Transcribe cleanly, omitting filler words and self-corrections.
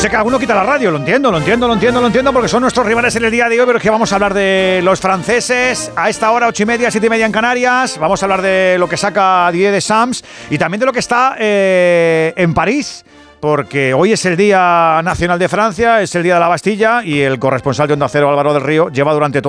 sé que alguno quita la radio, lo entiendo, porque son nuestros rivales en el día de hoy, pero es que vamos a hablar de los franceses a esta hora, 8:30, 7:30 en Canarias. Vamos a hablar de lo que saca Didier Deschamps y también de lo que está en París, porque hoy es el Día Nacional de Francia, es el Día de la Bastilla y el corresponsal de Onda Cero, Álvaro del Río, lleva durante todo